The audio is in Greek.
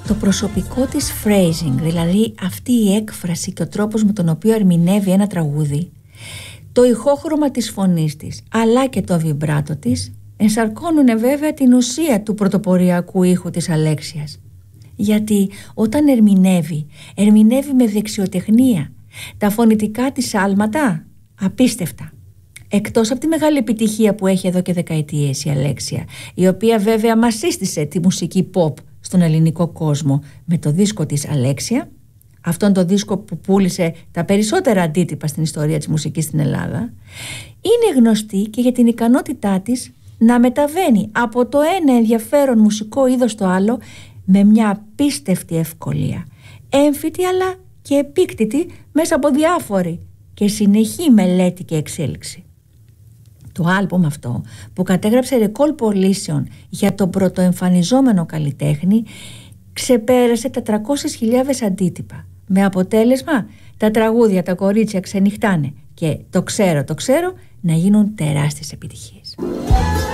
το προσωπικό της phrasing, δηλαδή αυτή η έκφραση και ο τρόπος με τον οποίο ερμηνεύει ένα τραγούδι, το ηχόχρωμα της φωνής της αλλά και το βιμπράτο της ενσαρκώνουν βέβαια την ουσία του πρωτοποριακού ήχου της Αλέξιας. Γιατί όταν ερμηνεύει με δεξιοτεχνία, τα φωνητικά της άλματα απίστευτα. Εκτός από τη μεγάλη επιτυχία που έχει εδώ και δεκαετίες η Αλέξια, η οποία βέβαια μας σύστησε τη μουσική pop στον ελληνικό κόσμο με το δίσκο της Αλέξια, αυτόν το δίσκο που πούλησε τα περισσότερα αντίτυπα στην ιστορία της μουσικής στην Ελλάδα, είναι γνωστή και για την ικανότητά της να μεταβαίνει από το ένα ενδιαφέρον μουσικό είδος στο άλλο με μια απίστευτη ευκολία, έμφυτη αλλά και επίκτητη μέσα από διάφορη και συνεχή μελέτη και εξέλιξη. Το άλμπουμ αυτό που κατέγραψε Recall Pollution για τον πρωτοεμφανιζόμενο καλλιτέχνη ξεπέρασε τα 300.000 αντίτυπα, με αποτέλεσμα τα τραγούδια «Τα κορίτσια ξενυχτάνε» και το ξέρω» να γίνουν τεράστιες επιτυχίες.